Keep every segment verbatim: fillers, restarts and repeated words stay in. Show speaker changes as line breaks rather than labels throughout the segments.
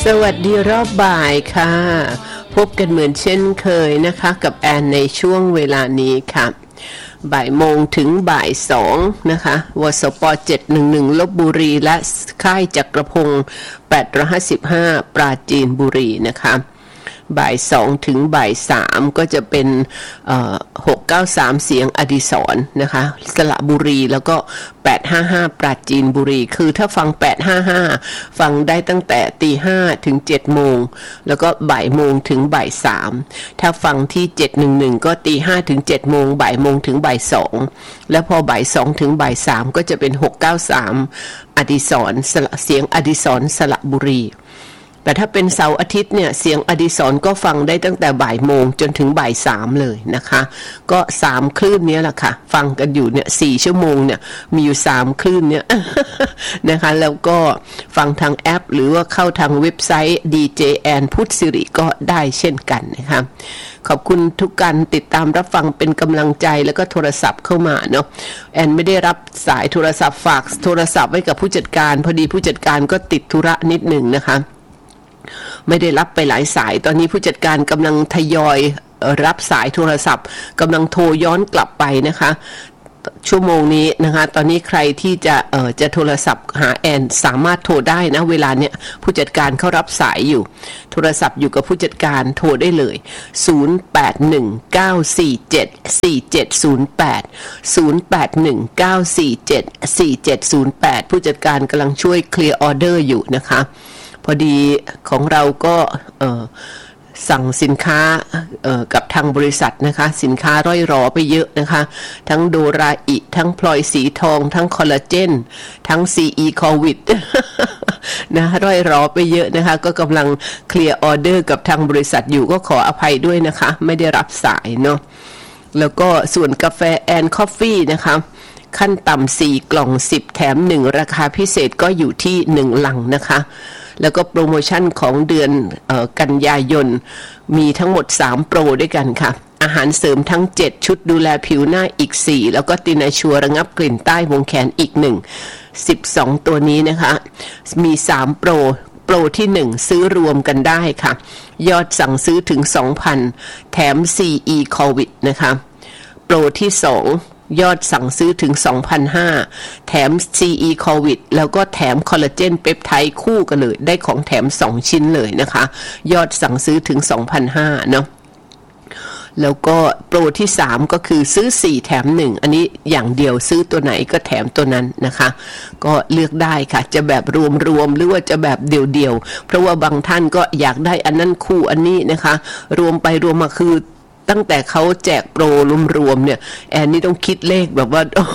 สวัสดีรอบบ่ายค่ะพบกันเหมือนเช่นเคยนะคะกับแอนในช่วงเวลานี้ค่ะบ่ายโมงถึงบ่ายสองนะคะวสปเจ็ดหนึ่งหนึ่งลพบุรีและค่ายจักรพงศ์แปดร้อยห้าสิบห้าปราจีนบุรีนะคะบ่ายสองถึงบ่ายสามก็จะเป็นหกเก้าสามเสียงอดิศรนะคะสระบุรีแล้วก็แปดห้าห้าปราจีนบุรีคือถ้าฟังแปดห้าห้าฟังได้ตั้งแต่ตีห้าถึงเจ็ดโมงแล้วก็บ่ายโมงถึงบ่ายสามถ้าฟังที่เจ็ดหนึ่งหนึ่งก็ตีห้าถึงเจ็ดโมงบ่ายโมงถึงบ่ายสองแล้วพอบ่ายสองถึงบ่ายสามก็จะเป็นหกเก้าสามอดิศรเสียงอดิศรสระบุรีแต่ถ้าเป็นเสาร์อาทิตย์เนี่ยเสียงอดิศรก็ฟังได้ตั้งแต่บ่ายโมงจนถึงบ่ายสามเลยนะคะก็สามคลื่นนี้แหละค่ะฟังกันอยู่เนี่ยสี่ชั่วโมงเนี่ยมีอยู่สามคลื่นเนี่ย นะคะแล้วก็ฟังทางแอปหรือว่าเข้าทางเว็บไซต์ ดี เจ แอนพุทธสิริก็ได้เช่นกันนะคะขอบคุณทุกการติดตามรับฟังเป็นกำลังใจแล้วก็โทรศัพท์เข้ามาเนาะแอนไม่ได้รับสายโทรศัพท์ฝากโทรศัพท์ไว้กับผู้จัดการพอดีผู้จัดการก็ติดธุระนิดหนึ่งนะคะไม่ได้รับไปหลายสายตอนนี้ผู้จัดการกำลังทยอยรับสายโทรศัพท์กำลังโทรย้อนกลับไปนะคะชั่วโมงนี้นะคะตอนนี้ใครที่จะเอ่อจะโทรศัพท์หาแอนสามารถโทรได้นะเวลาเนี้ยผู้จัดการเขารับสายอยู่โทรศัพท์อยู่กับผู้จัดการโทรได้เลยศูนย์ แปด หนึ่ง เก้า สี่ เจ็ด สี่ เจ็ด ศูนย์ แปด ศูนย์ แปด หนึ่ง เก้า สี่ เจ็ด สี่ เจ็ด ศูนย์ แปดผู้จัดการกำลังช่วยเคลียร์ออเดอร์อยู่นะคะพอดีของเราก็เอ่อสั่งสินค้ากับทางบริษัทนะคะสินค้าร่อยรอไปเยอะนะคะทั้งโดราอิทั้งพลอยสีทองทั้งคอลลาเจนทั้ง ซี อี โควิด นะร่อยรอไปเยอะนะคะก็กำลังเคลียร์ออเดอร์กับทางบริษัทอยู่ก็ขออภัยด้วยนะคะไม่ได้รับสายเนาะแล้วก็ส่วนกาแฟแอนคอฟฟี่นะคะขั้นต่ำสี่กล่องสิบแถมหนึ่งราคาพิเศษก็อยู่ที่หนึ่งลังนะคะแล้วก็โปรโมชั่นของเดือนเอ่อกันยายนมีทั้งหมดสามโปรด้วยกันค่ะอาหารเสริมทั้งเจ็ดชุดดูแลผิวหน้าอีกสี่แล้วก็ตินาชัวระงับกลิ่นใต้วงแขนอีกหนึ่ง สิบสองตัวนี้นะคะมีสามโปรโปรที่หนึ่งซื้อรวมกันได้ค่ะยอดสั่งซื้อถึง สองพัน แถม ซี อี โควิดนะคะโปรที่สองยอดสั่งซื้อถึง สองพันห้าร้อย แถม ซี อี โควิดแล้วก็แถมคอลลาเจนเปปไทด์คู่กันเลยได้ของแถมสองชิ้นเลยนะคะยอดสั่งซื้อถึง สองพันห้าร้อย เนาะแล้วก็โปรที่สามก็คือซื้อสี่แถมหนึ่งอันนี้อย่างเดียวซื้อตัวไหนก็แถมตัวนั้นนะคะก็เลือกได้ค่ะจะแบบรวมๆหรือว่าจะแบบเดี่ยวๆเพราะว่าบางท่านก็อยากได้อันนั้นคู่อันนี้นะคะรวมไปรวมมาคือตั้งแต่เขาแจกโปรรวมๆเนี่ยแอนนี่ต้องคิดเลขแบบว่า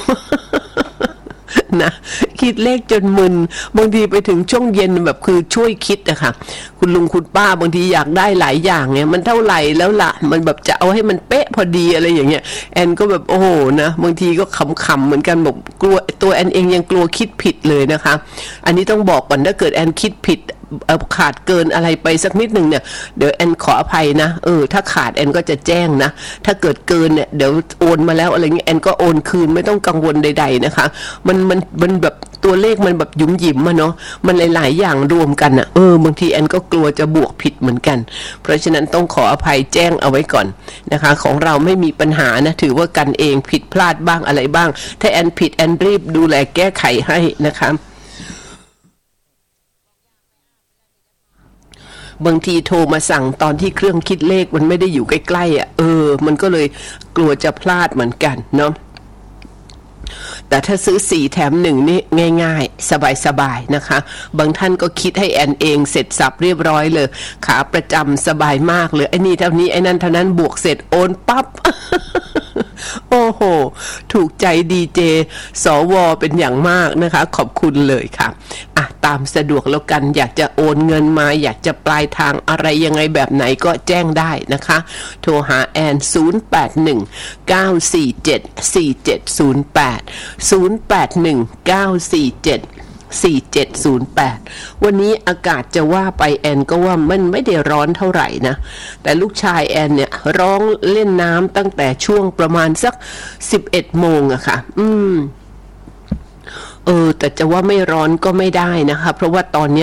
นะคิดเลขจนมึนบางทีไปถึงช่วงเย็นแบบคือช่วยคิดอะค่ะคุณลุงคุณป้าบางทีอยากได้หลายอย่างเนี่ยมันเท่าไหร่แล้วล่ะมันแบบจะเอาให้มันเป๊ะพอดีอะไรอย่างเงี้ยแอนก็แบบโอ้โหนะบางทีก็ขำๆเหมือนกันบอกกลัวตัวแอนเองยังกลัวคิดผิดเลยนะคะอันนี้ต้องบอกก่อนถ้าเกิดแอนคิดผิดขาดเกินอะไรไปสักนิดหนึ่งเนี่ยเดี๋ยวแอนขออภัยนะเออถ้าขาดแอนก็จะแจ้งนะถ้าเกิดเกินเนี่ยเดี๋ยวโอนมาแล้วอะไรเงี้ยแอนก็โอนคืนไม่ต้องกังวลใดๆนะคะมันมันมันแบบตัวเลขมันแบบหยุมหยิมอะเนาะมันหลายๆอย่างรวมกันอะเออบางทีแอนก็กลัวจะบวกผิดเหมือนกันเพราะฉะนั้นต้องขออภัยแจ้งเอาไว้ก่อนนะคะของเราไม่มีปัญหานะถือว่ากันเองผิดพลาดบ้างอะไรบ้างถ้าแอนผิดแอนรีบดูแลแก้ไขให้นะคะบางทีโทรมาสั่งตอนที่เครื่องคิดเลขมันไม่ได้อยู่ใกล้ๆอ่ะเออมันก็เลยกลัวจะพลาดเหมือนกันเนาะแต่ถ้าซื้อสี่แถมหนึ่งนี่ง่ายๆสบายๆนะคะบางท่านก็คิดให้แอนเองเสร็จสับเรียบร้อยเลยขาประจำสบายมากเลยไอ้นี่เท่านี้ไอ้นั่นเท่านั้นบวกเสร็จโอนปั๊บ โอ้โหถูกใจดีเจสวเป็นอย่างมากนะคะขอบคุณเลยค่ะอ่ะตามสะดวกแล้วกันอยากจะโอนเงินมาอยากจะปลายทางอะไรยังไงแบบไหนก็แจ้งได้นะคะโทรหาแอนศูนย์ แปด หนึ่ง เก้า สี่ เจ็ด สี่ เจ็ด ศูนย์ แปด ศูนย์ แปด หนึ่ง เก้า สี่ เจ็ด สี่เจ็ดศูนย์แปดวันนี้อากาศจะว่าไปแอนก็ว่ามันไม่ได้ร้อนเท่าไหร่นะแต่ลูกชายแอนเนี่ยร้องเล่นน้ำตั้งแต่ช่วงประมาณสักสิบเอ็ดโมงอะค่ะอืมเออแต่จะว่าไม่ร้อนก็ไม่ได้นะคะเพราะว่าตอนเนี้ย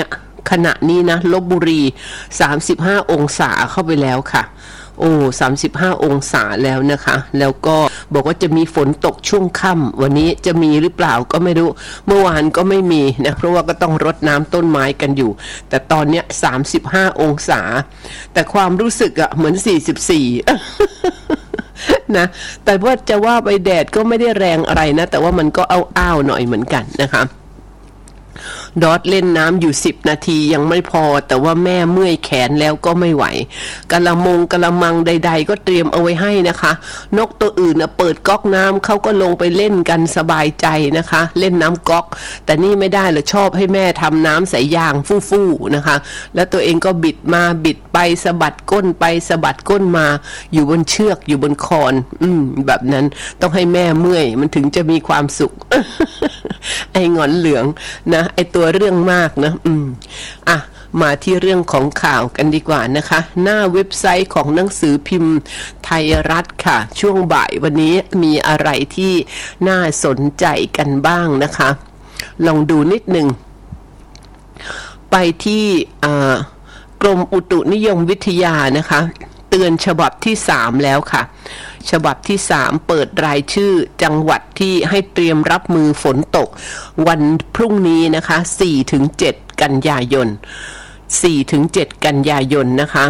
ขณะนี้นะลพบุรีสามสิบห้าองศาเข้าไปแล้วค่ะโอ้สามสิบห้าองศาแล้วนะคะแล้วก็บอกว่าจะมีฝนตกช่วงค่ำวันนี้จะมีหรือเปล่าก็ไม่รู้เมื่อวานก็ไม่มีนะเพราะว่าก็ต้องรดน้ำต้นไม้กันอยู่แต่ตอนเนี้ยสามสิบห้าองศาแต่ความรู้สึกอะเหมือนสี่สิบสี่นะแต่ว่าจะว่าไปแดดก็ไม่ได้แรงอะไรนะแต่ว่ามันก็อ้าวๆหน่อยเหมือนกันนะคะดอทเล่นน้ำอยู่สิบนาทียังไม่พอแต่ว่าแม่เมื่อยแขนแล้วก็ไม่ไหวกะละมงกะละมังใดๆก็เตรียมเอาไว้ให้นะคะนกตัวอื่นนะเปิดก๊อกน้ำเขาก็ลงไปเล่นกันสบายใจนะคะเล่นน้ำก๊อกแต่นี่ไม่ได้เลยชอบให้แม่ทำน้ำใส่ยางฟู่ๆนะคะแล้วตัวเองก็บิดมาบิดไปสะบัดก้นไปสะบัดก้นมาอยู่บนเชือกอยู่บนคอนอืมแบบนั้นต้องให้แม่เมื่อยมันถึงจะมีความสุข ไอ้งอนเหลืองนะไอ้ตัวเรื่องมากนะอืมอ่ะมาที่เรื่องของข่าวกันดีกว่านะคะหน้าเว็บไซต์ของหนังสือพิมพ์ไทยรัฐค่ะช่วงบ่ายวันนี้มีอะไรที่น่าสนใจกันบ้างนะคะลองดูนิดหนึ่งไปที่กรมอุตุนิยมวิทยานะคะเตือนฉบับที่สามแล้วค่ะฉบับที่สามเปิดรายชื่อจังหวัดที่ให้เตรียมรับมือฝนตกวันพรุ่งนี้นะคะ สี่ถึงเจ็ด กันยายน สี่ถึงเจ็ด กันยายนนะคะ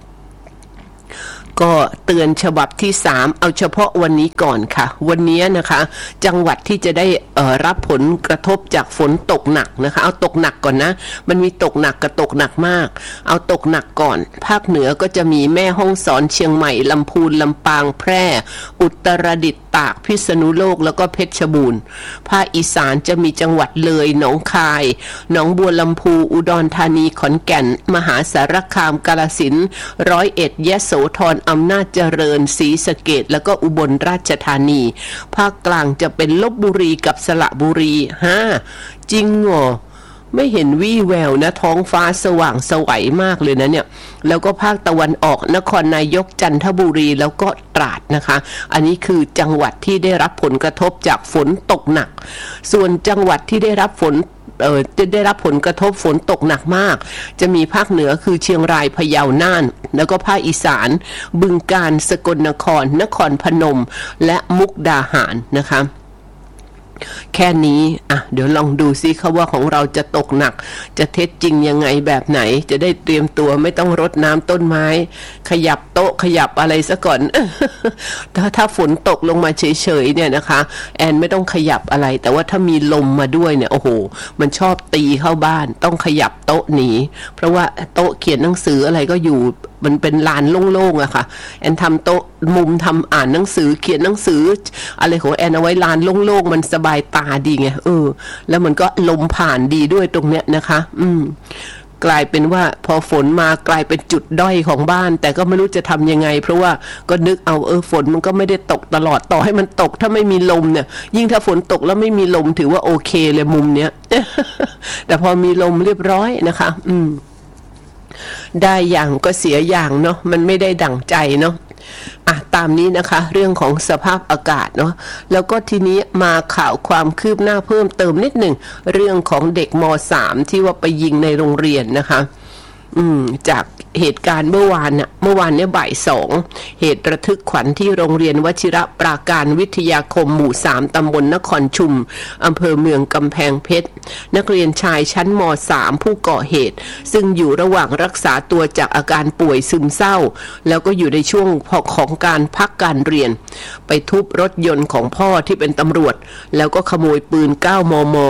ก็เตือนฉบับที่สามเอาเฉพาะวันนี้ก่อนค่ะวันนี้นะคะจังหวัดที่จะได้รับผลกระทบจากฝนตกหนักนะคะเอาตกหนักก่อนนะมันมีตกหนักกับตกหนักมากเอาตกหนักก่อนภาคเหนือก็จะมีแม่ฮ่องสอนเชียงใหม่ลำพูนลำปางแพร่อุตรดิตถ์ตากพิษณุโลกแล้วก็เพชรบูรณ์ภาคอีสานจะมีจังหวัดเลยหนองคายหนองบัวลำพูอุดรธานีขอนแก่นมหาสารคามกาฬสินธุ์ร้อยเอ็ดยโสธรอำนาจเจริญศรีสะเกษแล้วก็อุบลราชธานีภาคกลางจะเป็นลพบุรีกับสระบุรีฮะจริงเหรอไม่เห็นวี่แววนะท้องฟ้าสว่างสวัยมากเลยนะเนี่ยแล้วก็ภาคตะวันออกนครนายกจันทบุรีแล้วก็ตราดนะคะอันนี้คือจังหวัดที่ได้รับผลกระทบจากฝนตกหนักส่วนจังหวัดที่ได้รับฝนเอ่อจะได้รับผลกระทบฝนตกหนักมากจะมีภาคเหนือคือเชียงรายพะเยาน่านแล้วก็ภาคอีสานบึงกาฬสกลนครนครพนมและมุกดาหารนะคะแค่นี้อ่ะเดี๋ยวลองดูซิเขาว่าของเราจะตกหนักจะเท็จจริงยังไงแบบไหนจะได้เตรียมตัวไม่ต้องรดน้ำต้นไม้ขยับโต๊ะขยับอะไรซะก่อน ถ้าถ้าฝนตกลงมาเฉยๆเนี่ยนะคะแอนไม่ต้องขยับอะไรแต่ว่าถ้ามีลมมาด้วยเนี่ยโอ้โหมันชอบตีเข้าบ้านต้องขยับโต๊ะหนีเพราะว่าโต๊ะเขียนหนังสืออะไรก็อยู่มันเป็นลานโล่งๆอะค่ะแอนทำโต๊ะมุมทำอ่านหนังสือเขียนหนังสืออะไรของแอนเอาไว้ลานโล่งๆมันสบายตาดีไงเออแล้วมันก็ลมผ่านดีด้วยตรงเนี้ยนะคะอืมกลายเป็นว่าพอฝนมากลายเป็นจุดด้อยของบ้านแต่ก็ไม่รู้จะทำยังไงเพราะว่าก็นึกเอาเออฝนมันก็ไม่ได้ตกตลอดต่อให้มันตกถ้าไม่มีลมเนี่ยยิ่งถ้าฝนตกแล้วไม่มีลมถือว่าโอเคเลยมุมเนี้ย แต่พอมีลมเรียบร้อยนะคะอืมได้อย่างก็เสียอย่างเนาะมันไม่ได้ดั่งใจเนาะอ่ะตามนี้นะคะเรื่องของสภาพอากาศเนาะแล้วก็ทีนี้มาข่าวความคืบหน้าเพิ่มเติมนิดหนึ่งเรื่องของเด็กม.สาม ที่ว่าไปยิงในโรงเรียนนะคะอืมจากเหตุการณ์เมื่อวานน่ะเมื่อวานเนี่ยบ่ายสองเหตุระทึกขวัญที่โรงเรียนวชิระปราการวิทยาคมหมู่สามตำบลนครชุมอำเภอเมืองกำแพงเพชรนักเรียนชายชั้นม.สาม ผู้ก่อเหตุซึ่งอยู่ระหว่างรักษาตัวจากอาการป่วยซึมเศร้าแล้วก็อยู่ในช่วงของการพักการเรียนไปทุบรถยนต์ของพ่อที่เป็นตำรวจแล้วก็ขโมยปืน เก้ามม.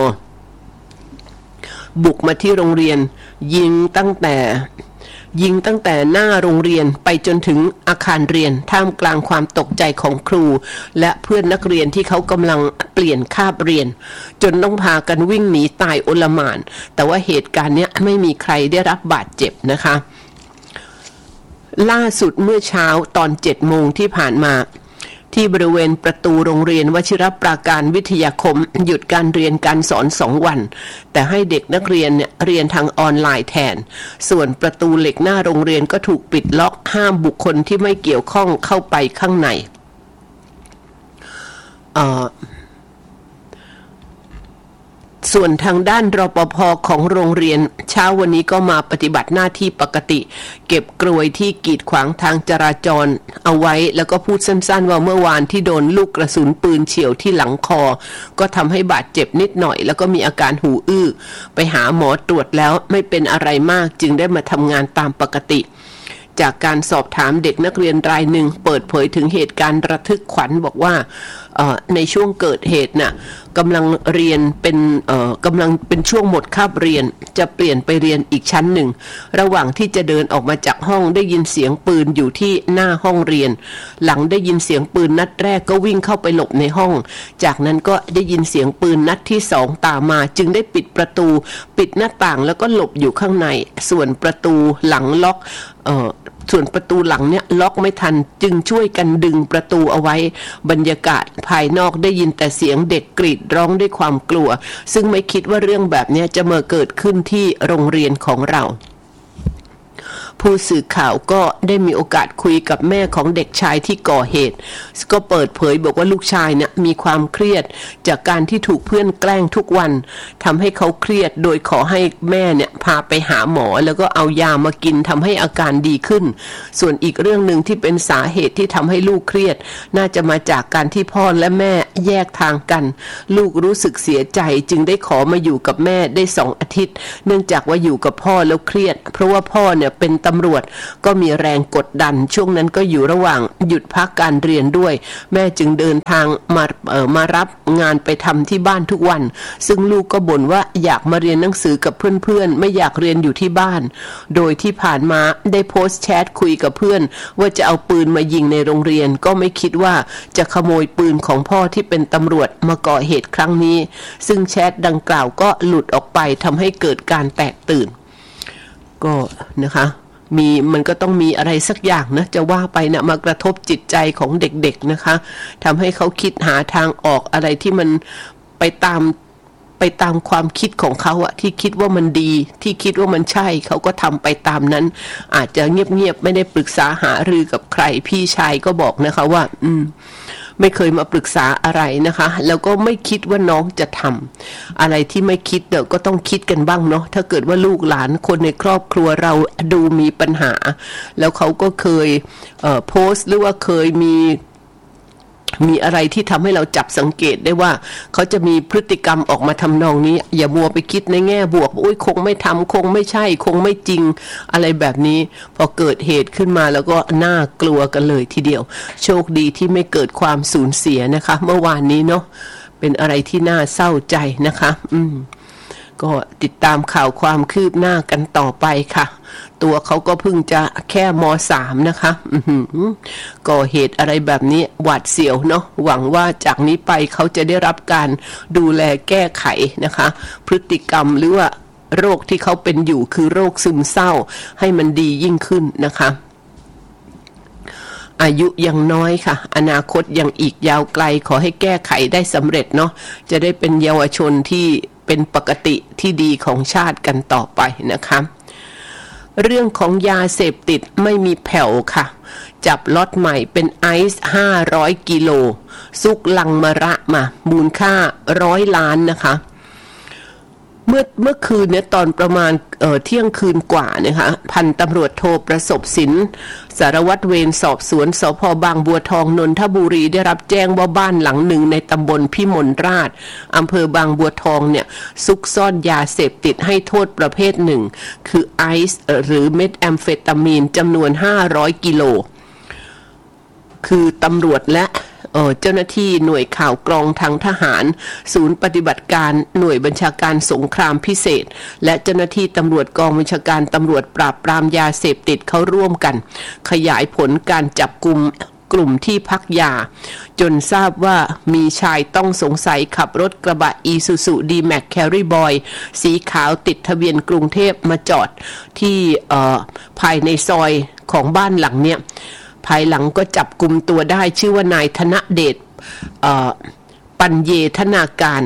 บุกมาที่โรงเรียนยิงตั้งแต่ยิงตั้งแต่หน้าโรงเรียนไปจนถึงอาคารเรียนท่ามกลางความตกใจของครูและเพื่อนนักเรียนที่เขากำลังเปลี่ยนคาบเรียนจนต้องพากันวิ่งหนีตายโอลหม่านแต่ว่าเหตุการณ์นี้ไม่มีใครได้รับบาดเจ็บนะคะล่าสุดเมื่อเช้าตอนเจ็ดโมงที่ผ่านมาที่บริเวณประตูโรงเรียนวชิรปราการวิทยาคมหยุดการเรียนการสอนสองวันแต่ให้เด็กนักเรียนเนี่ยเรียนทางออนไลน์แทนส่วนประตูเหล็กหน้าโรงเรียนก็ถูกปิดล็อกห้ามบุคคลที่ไม่เกี่ยวข้องเข้าไปข้างในส่วนทางด้านรปภ.ของโรงเรียนเช้าวันนี้ก็มาปฏิบัติหน้าที่ปกติเก็บกรวยที่กีดขวางทางจราจรเอาไว้แล้วก็พูดสั้นๆว่าเมื่อวานที่โดนลูกกระสุนปืนเฉี่ยวที่หลังคอก็ทำให้บาดเจ็บนิดหน่อยแล้วก็มีอาการหูอื้อไปหาหมอตรวจแล้วไม่เป็นอะไรมากจึงได้มาทำงานตามปกติจากการสอบถามเด็กนักเรียนรายหนึ่งเปิดเผยถึงเหตุการณ์ระทึกขวัญบอกว่าในช่วงเกิดเหตุน่ะกำลังเรียนเป็นกำลังเป็นช่วงหมดคาบเรียนจะเปลี่ยนไปเรียนอีกชั้นหนึ่งระหว่างที่จะเดินออกมาจากห้องได้ยินเสียงปืนอยู่ที่หน้าห้องเรียนหลังได้ยินเสียงปืนนัดแรกก็วิ่งเข้าไปหลบในห้องจากนั้นก็ได้ยินเสียงปืนนัดที่สองตามมาจึงได้ปิดประตูปิดหน้าต่างแล้วก็หลบอยู่ข้างในส่วนประตูหลังล็อกเอ่อส่วนประตูหลังเนี่ยล็อกไม่ทันจึงช่วยกันดึงประตูเอาไว้บรรยากาศภายนอกได้ยินแต่เสียงเด็กกรีดร้องด้วยความกลัวซึ่งไม่คิดว่าเรื่องแบบนี้จะมาเกิดขึ้นที่โรงเรียนของเราผู้สื่อข่าวก็ได้มีโอกาสคุยกับแม่ของเด็กชายที่ก่อเหตุก็เปิดเผยบอกว่าลูกชายเนี่ยมีความเครียดจากการที่ถูกเพื่อนแกล้งทุกวันทำให้เขาเครียดโดยขอให้แม่เนี่ยพาไปหาหมอแล้วก็เอายามากินทำให้อาการดีขึ้นส่วนอีกเรื่องหนึ่งที่เป็นสาเหตุที่ทำให้ลูกเครียดน่าจะมาจากการที่พ่อและแม่แยกทางกันลูกรู้สึกเสียใจจึงได้ขอมาอยู่กับแม่ได้สองอาทิตย์เนื่องจากว่าอยู่กับพ่อแล้วเครียดเพราะว่าพ่อเนี่ยเป็นตำรวจก็มีแรงกดดันช่วงนั้นก็อยู่ระหว่างหยุดพักการเรียนด้วยแม่จึงเดินทางมาเอ่อมารับงานไปทำที่บ้านทุกวันซึ่งลูกก็บ่นว่าอยากมาเรียนหนังสือกับเพื่อนๆไม่อยากเรียนอยู่ที่บ้านโดยที่ผ่านมาได้โพสต์แชทคุยกับเพื่อนว่าจะเอาปืนมายิงในโรงเรียนก็ไม่คิดว่าจะขโมยปืนของพ่อที่เป็นตำรวจมาก่อเหตุครั้งนี้ซึ่งแชทดังกล่าวก็หลุดออกไปทำให้เกิดการแตกตื่นก็นะคะมีมันก็ต้องมีอะไรสักอย่างนะจะว่าไปนะมากระทบจิตใจของเด็กๆนะคะทำให้เขาคิดหาทางออกอะไรที่มันไปตามไปตามความคิดของเขาอะที่คิดว่ามันดีที่คิดว่ามันใช่เขาก็ทำไปตามนั้นอาจจะเงียบๆไม่ได้ปรึกษาหารือกับใครพี่ชายก็บอกนะคะว่าอืมไม่เคยมาปรึกษาอะไรนะคะแล้วก็ไม่คิดว่าน้องจะทำอะไรที่ไม่คิดเดี๋ยวก็ต้องคิดกันบ้างเนาะถ้าเกิดว่าลูกหลานคนในครอบครัวเราดูมีปัญหาแล้วเขาก็เคยเอ่อโพสต์หรือว่าเคยมีมีอะไรที่ทำให้เราจับสังเกตได้ว่าเขาจะมีพฤติกรรมออกมาทำนองนี้อย่ามัวไปคิดในแง่บวกโอ้ยคงไม่ทำคงไม่ใช่คงไม่จริงอะไรแบบนี้พอเกิดเหตุขึ้นมาแล้วก็น่ากลัวกันเลยทีเดียวโชคดีที่ไม่เกิดความสูญเสียนะคะเมื่อวานนี้เนาะเป็นอะไรที่น่าเศร้าใจนะคะอืมก็ติดตามข่าวความคืบหน้ากันต่อไปค่ะตัวเขาก็เพิ่งจะแค่ม.สาม นะคะก่อเหตุอะไรแบบนี้หวาดเสียวเนาะหวังว่าจากนี้ไปเขาจะได้รับการดูแลแก้ไขนะคะพฤติกรรมหรือว่าโรคที่เขาเป็นอยู่คือโรคซึมเศร้าให้มันดียิ่งขึ้นนะคะอายุยังน้อยค่ะอนาคตยังอีกยาวไกลขอให้แก้ไขได้สำเร็จเนาะจะได้เป็นเยาวชนที่เป็นปกติที่ดีของชาติกันต่อไปนะคะเรื่องของยาเสพติดไม่มีแผ่วค่ะจับล็อตใหม่เป็นไอซ์ห้าร้อยกิโลซุกลังมะระมามูลค่าร้อยล้านนะคะเมื่อเมื่อคืนเนี่ยตอนประมาณ เอ่อ เที่ยงคืนกว่านะคะพันตำรวจโทประสบสินสารวัตรเวรสอบสวนสภ.บางบัวทองนนทบุรีได้รับแจ้งว่าบ้านหลังหนึ่งในตำบลพิมลราชอำเภอบางบัวทองเนี่ยซุกซ่อนยาเสพติดให้โทษประเภทหนึ่งคือไอซ์หรือเม็ดแอมเฟตามีนจำนวนห้าร้อยกิโลคือตำรวจและเจ้าหน้าที่หน่วยข่าวกรองทางทหารศูนย์ปฏิบัติการหน่วยบัญชาการสงครามพิเศษและเจ้าหน้าที่ตำรวจกองบัญชาการตำรวจปราบปรามยาเสพติดเขาร่วมกันขยายผลการจับกุมกลุ่มที่พักยาจนทราบว่ามีชายต้องสงสัยขับรถกระบะอีซูซูดีแม็กแคริบอยสีขาวติดทะเบียนกรุงเทพมาจอดที่ภายในซอยของบ้านหลังเนี้ยภายหลังก็จับกุมตัวได้ชื่อว่านายธนเดชปัญเยธนาการ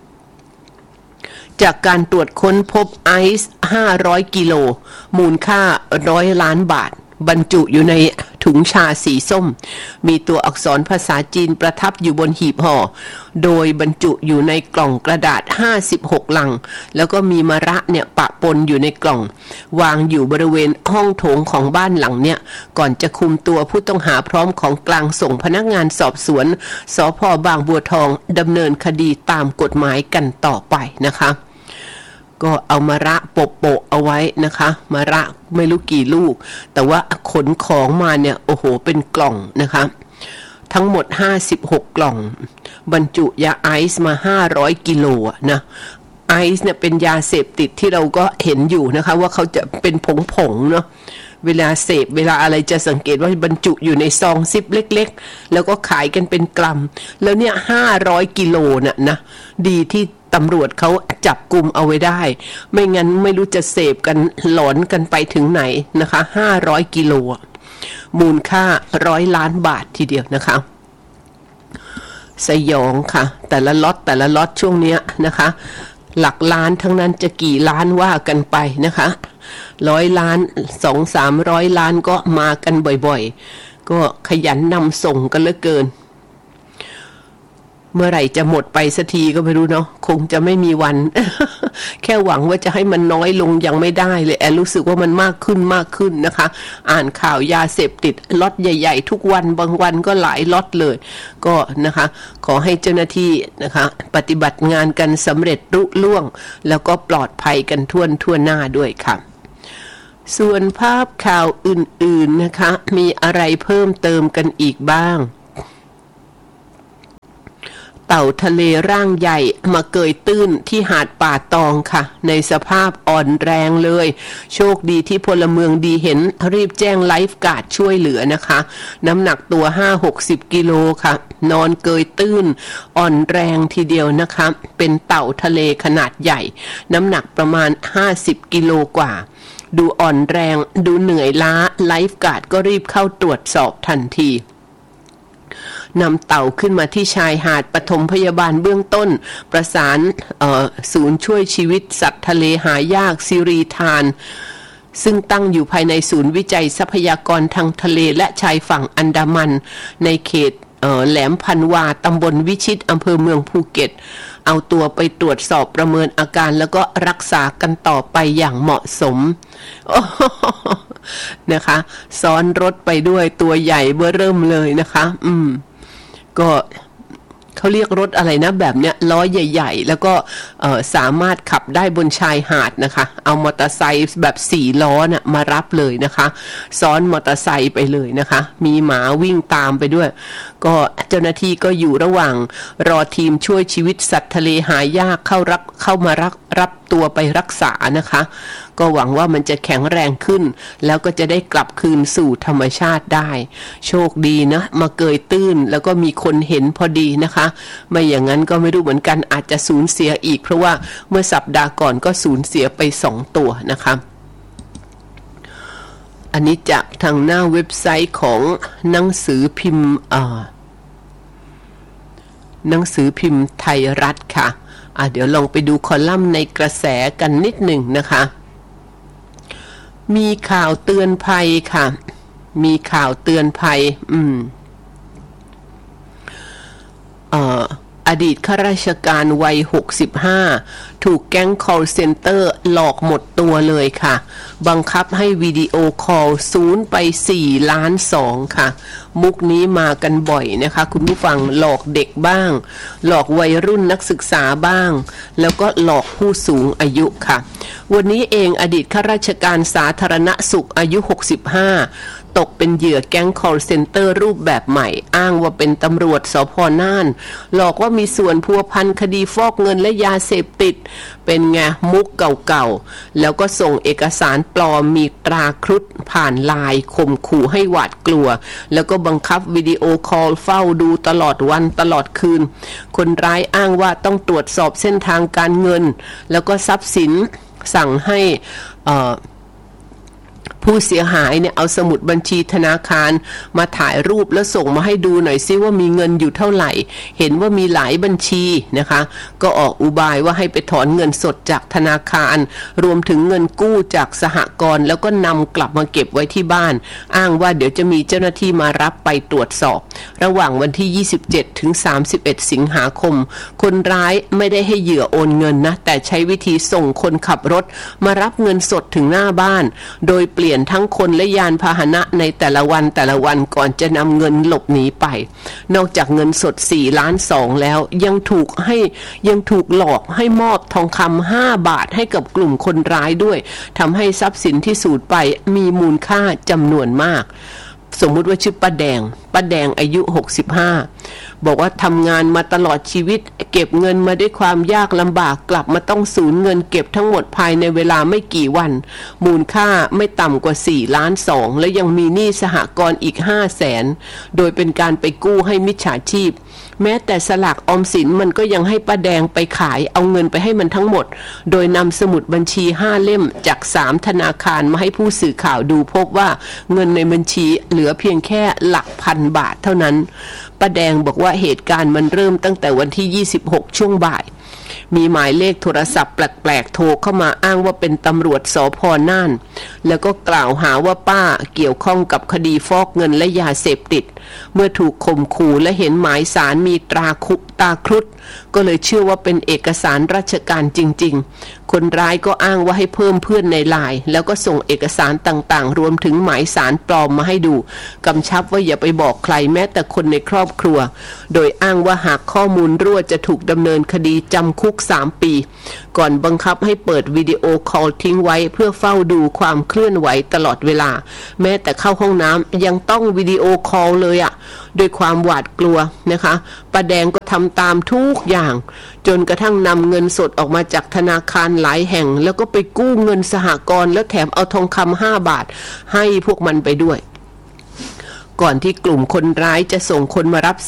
จากการตรวจค้นพบไอซ์ห้าร้อยกิโลมูลค่าร้อยล้านบาทบรรจุอยู่ในถุงถุงชาสีส้มมีตัวอักษรภาษาจีนประทับอยู่บนหีบห่อโดยบรรจุอยู่ในกล่องกระดาษห้าสิบหกลังแล้วก็มีมะระเนี่ยปะปนอยู่ในกล่องวางอยู่บริเวณห้องโถงของบ้านหลังเนี่ยก่อนจะคุมตัวผู้ต้องหาพร้อมของกลางส่งพนักงานสอบสวนสภ.บางบัวทองดำเนินคดีตามกฎหมายกันต่อไปนะคะก็เอามะระโปะๆเอาไว้นะคะมะระไม่รู้กี่ลูกแต่ว่าขนของมาเนี่ยโอ้โหเป็นกล่องนะคะทั้งหมดห้าสิบหกกล่องบรรจุยาไอซ์มาห้าร้อยกิโลนะไอซ์เนี่ยเป็นยาเสพติดที่เราก็เห็นอยู่นะคะว่าเขาจะเป็นผงๆเนาะเวลาเสพเวลาอะไรจะสังเกตว่าบรรจุอยู่ในซองซิปเล็กๆแล้วก็ขายกันเป็นกรัมแล้วเนี่ยห้าร้อยกิโลน่ะนะดีที่ตำรวจเขาจับกุมเอาไว้ได้ไม่งั้นไม่รู้จะเสพกันหลอนกันไปถึงไหนนะคะห้าร้อยกิโลมูลค่าร้อยล้านบาททีเดียวนะคะสยองค่ะแต่ละล็อตแต่ละล็อตช่วงเนี้ยนะคะหลักล้านทั้งนั้นจะกี่ล้านว่ากันไปนะคะร้อยล้านสองสามร้อยล้านก็มากันบ่อยๆก็ขยันนำส่งกันเหลือเกินเมื่อไหร่จะหมดไปสักทีก็ไม่รู้เนาะคงจะไม่มีวัน แค่หวังว่าจะให้มันน้อยลงยังไม่ได้เลยแอนรู้สึกว่ามันมากขึ้นมากขึ้นนะคะอ่านข่าวยาเสพติดล็อตใหญ่ๆทุกวันบางวันก็หลายล็อตเลยก็นะคะขอให้เจ้าหน้าที่นะคะปฏิบัติงานกันสำเร็จรุ่ล่วงแล้วก็ปลอดภัยกันทั่วทั่วหน้าด้วยค่ะส่วนภาพข่าวอื่นๆนะคะมีอะไรเพิ่มเติมกันอีกบ้างเต่าทะเลร่างใหญ่มาเกยตื้นที่หาดป่าตองค่ะในสภาพอ่อนแรงเลยโชคดีที่พลเมืองดีเห็นรีบแจ้งไลฟ์การ์ดช่วยเหลือนะคะน้ำหนักตัว ห้าหกสิบ กิโลค่ะนอนเกยตื้นอ่อนแรงทีเดียวนะคะเป็นเต่าทะเลขนาดใหญ่น้ำหนักประมาณห้าสิบกิโลกว่าดูอ่อนแรงดูเหนื่อยล้าไลฟ์การ์ดก็รีบเข้าตรวจสอบทันทีนำเต่าขึ้นมาที่ชายหาดปฐมพยาบาลเบื้องต้นประสานศูนย์ช่วยชีวิตสัตว์ทะเลหายากซิรีธานซึ่งตั้งอยู่ภายในศูนย์วิจัยทรัพยากรทางทะเลและชายฝั่งอันดามันในเขตแหลมพันวาตำบลวิชิตอำเภอเมืองภูเก็ตเอาตัวไปตรวจสอบประเมินอาการแล้วก็รักษากันต่อไปอย่างเหมาะสมนะคะซ้อนรถไปด้วยตัวใหญ่เบ้อเริ่มเลยนะคะอืมก็เขาเรียกรถอะไรนะแบบเนี้ยล้อใหญ่ๆแล้วก็สามารถขับได้บนชายหาดนะคะเอามอเตอร์ไซค์แบบสี่ล้อน่ะมารับเลยนะคะซ้อนมอเตอร์ไซค์ไปเลยนะคะมีหมาวิ่งตามไปด้วยก็เจ้าหน้าที่ก็อยู่ระหว่างรอทีมช่วยชีวิตสัตว์ทะเลหายากเข้ารับเข้ามารับรับตัวไปรักษานะคะก็หวังว่ามันจะแข็งแรงขึ้นแล้วก็จะได้กลับคืนสู่ธรรมชาติได้โชคดีนะมาเกยตื้นแล้วก็มีคนเห็นพอดีนะคะไม่อย่างนั้นก็ไม่รู้เหมือนกันอาจจะสูญเสียอีกเพราะว่าเมื่อสัปดาห์ก่อนก็สูญเสียไปสองตัวนะคะอันนี้จากทางหน้าเว็บไซต์ของหนังสือพิมพ์อ่าหนังสือพิมพ์ไทยรัฐค่ะอ่ะเดี๋ยวลองไปดูคอลัมน์ในกระแสกันนิดหนึ่งนะคะมีข่าวเตือนภัยค่ะมีข่าวเตือนภัยอืมเอ่ออดีตข้าราชการวัยหกสิบห้าถูกแก๊ง call center หลอกหมดตัวเลยค่ะบังคับให้วิดีโอคอลศูนย์ไปสี่ล้านสองค่ะมุกนี้มากันบ่อยนะคะคุณผู้ฟังหลอกเด็กบ้างหลอกวัยรุ่นนักศึกษาบ้างแล้วก็หลอกผู้สูงอายุค่ะวันนี้เองอดีตข้าราชการสาธารณสุขอายุหกสิบห้าตกเป็นเหยื่อแก๊ง call center รูปแบบใหม่อ้างว่าเป็นตำรวจสภ.น่านหลอกว่ามีส่วนพัวพันคดีฟอกเงินและยาเสพติดเป็นไงมุกเก่าๆแล้วก็ส่งเอกสารปลอมมีตราครุฑผ่านไลน์ข่มขู่ให้หวาดกลัวแล้วก็บังคับวิดีโอคอลเฝ้าดูตลอดวันตลอดคืนคนร้ายอ้างว่าต้องตรวจสอบเส้นทางการเงินแล้วก็ทรัพย์สินสั่งให้เอ่อ ผผู้เสียหายเนี่ยเอาสมุดบัญชีธนาคารมาถ่ายรูปแล้วส่งมาให้ดูหน่อยซิว่ามีเงินอยู่เท่าไหร่เห็นว่ามีหลายบัญชีนะคะก็ออกอุบายว่าให้ไปถอนเงินสดจากธนาคารรวมถึงเงินกู้จากสหกรณ์แล้วก็นำกลับมาเก็บไว้ที่บ้านอ้างว่าเดี๋ยวจะมีเจ้าหน้าที่มารับไปตรวจสอบระหว่างวันที่ยี่สิบเจ็ดถึงสามสิบเอ็ดสิงหาคมคนร้ายไม่ได้ให้เหยื่อโอนเงินนะแต่ใช้วิธีส่งคนขับรถมารับเงินสดถึงหน้าบ้านโดยเปลี่ยนทั้งคนและยานพาหนะในแต่ละวันแต่ละวันก่อนจะนำเงินหลบหนีไปนอกจากเงินสดสี่ล้านสองแล้วยังถูกให้ยังถูกหลอกให้มอบทองคำห้าบาทให้กับกลุ่มคนร้ายด้วยทำให้ทรัพย์สินที่สูญไปมีมูลค่าจำนวนมากสมมุติว่าชื่อป้าแดงป้าแดงอายุหกสิบห้าบอกว่าทำงานมาตลอดชีวิตเก็บเงินมาด้วยความยากลำบากกลับมาต้องสูญเงินเก็บทั้งหมดภายในเวลาไม่กี่วันมูลค่าไม่ต่ำกว่าสี่ล้านสองและยังมีหนี้สหกรณ์อีกห้าแสนโดยเป็นการไปกู้ให้มิจฉาชีพแม้แต่สลากออมสินมันก็ยังให้ป้าแดงไปขายเอาเงินไปให้มันทั้งหมดโดยนำสมุดบัญชีห้าเล่มจากสามธนาคารมาให้ผู้สื่อข่าวดูพบว่าเงินในบัญชีเหลือเพียงแค่หลักพันบาทเท่านั้นป้าแดงบอกว่าเหตุการณ์มันเริ่มตั้งแต่วันที่ยี่สิบหกช่วงบ่ายมีหมายเลขโทรศัพท์แปลกๆโทรเข้ามาอ้างว่าเป็นตำรวจสภ.น่านแล้วก็กล่าวหาว่าป้าเกี่ยวข้องกับคดีฟอกเงินและยาเสพติดเมื่อถูกข่มขู่และเห็นหมายสารมีตราคุตาครุฑก็เลยเชื่อว่าเป็นเอกสารราชการจริงๆคนร้ายก็อ้างว่าให้เพิ่มเพื่อนในไลน์แล้วก็ส่งเอกสารต่างๆรวมถึงหมายสารปลอมมาให้ดูกำชับว่าอย่าไปบอกใครแม้แต่คนในครอบครัวโดยอ้างว่าหากข้อมูลรั่วจะถูกดำเนินคดีจำคุกสามปีก่อนบังคับให้เปิดวิดีโอคอลทิ้งไว้เพื่อเฝ้าดูความเคลื่อนไหวตลอดเวลาแม้แต่เข้าห้องน้ำยังต้องวิดีโอคอลเลยอะด้วยความหวาดกลัวนะคะป้าแดงก็ทำตามทุกอย่างจนกระทั่งนำเงินสดออกมาจากธนาคารหลายแห่งแล้วก็ไปกู้เงินสหกรณ์แล้วแถมเอาทองคำห้าบาทให้พวกมันไปด้วยก่อนที่กลุ่มคนร้ายจะส่งคนมารับ